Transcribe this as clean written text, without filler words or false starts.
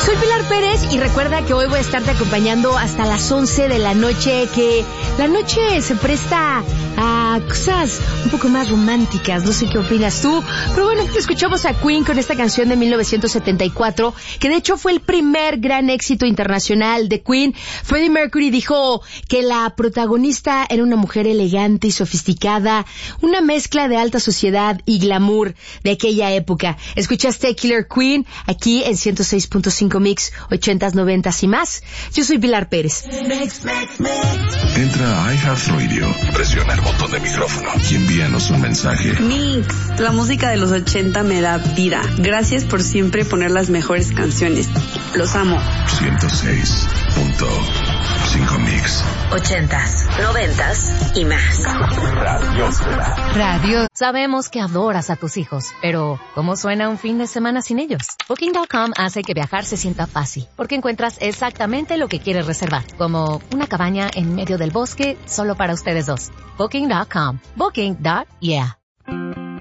Soy Pilar Pérez y recuerda que hoy voy a estarte acompañando hasta las 11 de la noche, que la noche se presta a cosas un poco más románticas, no sé qué opinas tú, pero bueno, escuchamos a Queen con esta canción de 1974, que de hecho fue el primer gran éxito internacional de Queen. Freddie Mercury dijo que la protagonista era una mujer elegante y sofisticada, una mezcla de alta sociedad y glamour de aquella época. Escuchaste Killer Queen aquí en 106.5 Mix, 80s, 90s y más. Yo soy Pilar Pérez. Entra a iHeartRadio, presiona el botón de micrófono y envíanos un mensaje. Mix, la música de los 80 me da vida. Gracias por siempre poner las mejores canciones. Los amo. 106.5 Mix. 80s, 90s y más. Radio. Sabemos que adoras a tus hijos, pero ¿cómo suena un fin de semana sin ellos? Booking.com hace que viajar se sienta fácil, porque encuentras exactamente lo que quieres reservar, como una cabaña en medio del bosque solo para ustedes dos. Booking.com. Booking.yeah.